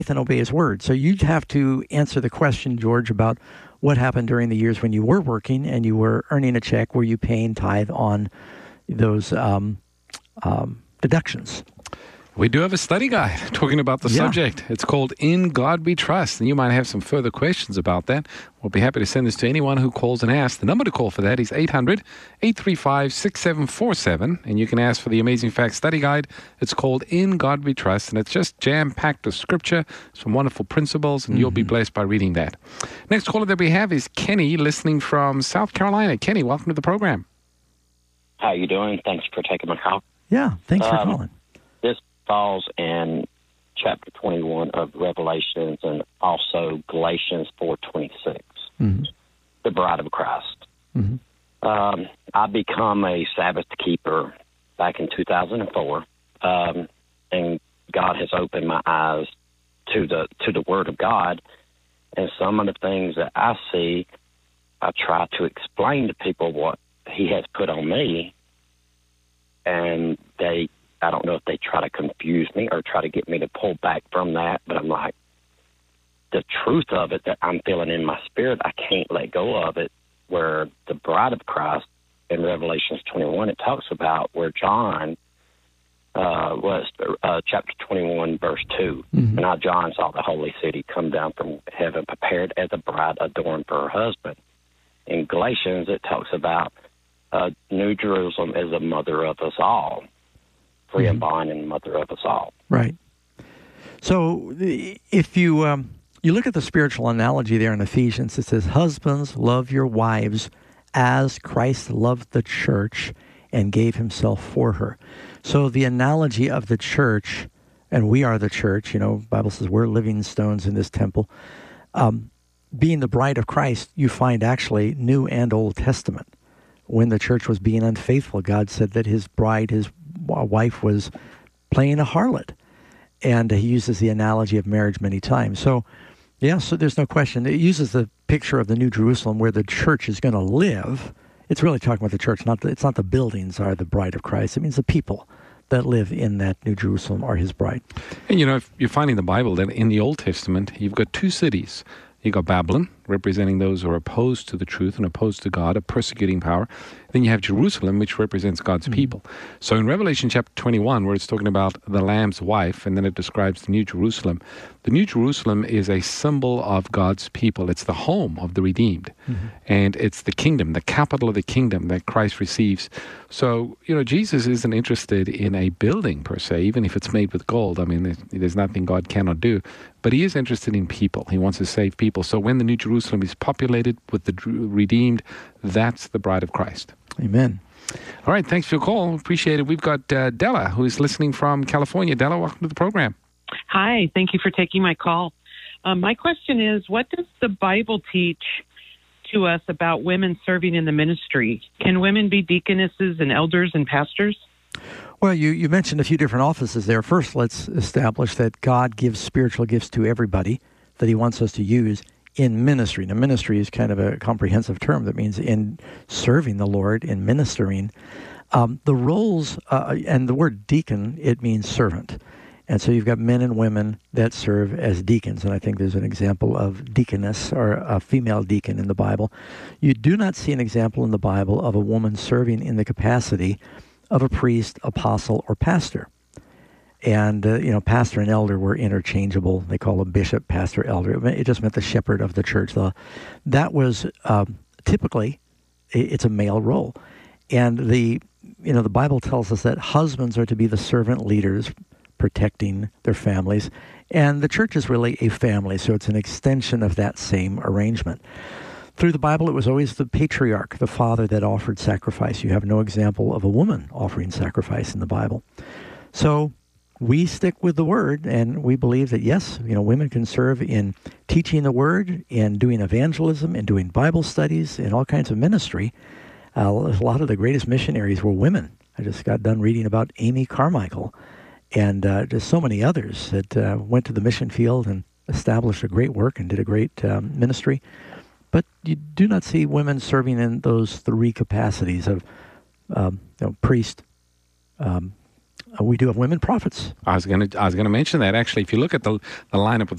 and obey his word. So you'd have to answer the question, George, about what happened during the years when you were working and you were earning a check. Were you paying tithe on those deductions? We do have a study guide talking about the subject. It's called In God We Trust, and you might have some further questions about that. We'll be happy to send this to anyone who calls and asks. The number to call for that is 800-835-6747, and you can ask for the Amazing Facts Study Guide. It's called In God We Trust, and it's just jam-packed with scripture, some wonderful principles, and you'll be blessed by reading that. Next caller that we have is Kenny, listening from South Carolina. Kenny, welcome to the program. How you doing? Thanks for taking my call. Yeah, thanks for calling. This falls in chapter 21 of Revelations and also Galatians 4:26, the bride of Christ. I become a Sabbath keeper back in 2004, and God has opened my eyes to the Word of God, and some of the things that I see, I try to explain to people what He has put on me, and I don't know if they try to confuse me or try to get me to pull back from that, but I'm like, the truth of it that I'm feeling in my spirit, I can't let go of it, where the bride of Christ in Revelations 21, it talks about where John was, chapter 21, verse 2. And now John saw the holy city come down from heaven, prepared as a bride adorned for her husband. In Galatians, it talks about New Jerusalem as a mother of us all. Free and bond and mother of us all. Right. So if you you look at the spiritual analogy there in Ephesians, it says, husbands, love your wives as Christ loved the church and gave himself for her. So the analogy of the church, and we are the church, the Bible says we're living stones in this temple. Being the bride of Christ, you find actually New and Old Testament. When the church was being unfaithful, God said that his bride, his wife, was playing a harlot. And he uses the analogy of marriage many times. So, so there's no question. It uses the picture of the New Jerusalem where the church is going to live. It's really talking about the church. It's not the buildings are the bride of Christ. It means the people that live in that New Jerusalem are his bride. And, if you're finding the Bible that in the Old Testament, you've got two cities. You've got Babylon, representing those who are opposed to the truth and opposed to God, a persecuting power. Then you have Jerusalem, which represents God's people. So in Revelation chapter 21, where it's talking about the Lamb's wife, and then it describes the New Jerusalem is a symbol of God's people. It's the home of the redeemed. And it's the kingdom, the capital of the kingdom that Christ receives. So, Jesus isn't interested in a building per se, even if it's made with gold. I mean, there's nothing God cannot do. But he is interested in people. He wants to save people. So when the New Jerusalem is populated with the redeemed, that's the bride of Christ. Amen. All right, thanks for your call. Appreciate it. We've got Della, who is listening from California. Della, welcome to the program. Hi, thank you for taking my call. My question is, what does the Bible teach to us about women serving in the ministry? Can women be deaconesses and elders and pastors? Well, you mentioned a few different offices there. First, let's establish that God gives spiritual gifts to everybody that he wants us to use in ministry. Now, ministry is kind of a comprehensive term that means in serving the Lord, in ministering. The roles, and the word deacon, it means servant. And so you've got men and women that serve as deacons. And I think there's an example of deaconess or a female deacon in the Bible. You do not see an example in the Bible of a woman serving in the capacity of a priest, apostle, or pastor. And, pastor and elder were interchangeable. They call them bishop, pastor, elder. It just meant the shepherd of the church. That was typically, it's a male role. And the Bible tells us that husbands are to be the servant leaders, protecting their families. And the church is really a family, so it's an extension of that same arrangement. Through the Bible, it was always the patriarch, the father, that offered sacrifice. You have no example of a woman offering sacrifice in the Bible. So we stick with the Word, and we believe that, yes, women can serve in teaching the Word, in doing evangelism, in doing Bible studies, in all kinds of ministry. A lot of the greatest missionaries were women. I just got done reading about Amy Carmichael and just so many others that went to the mission field and established a great work and did a great ministry. But you do not see women serving in those three capacities of priest, we do have women prophets. I was going to mention that. Actually, if you look at the lineup of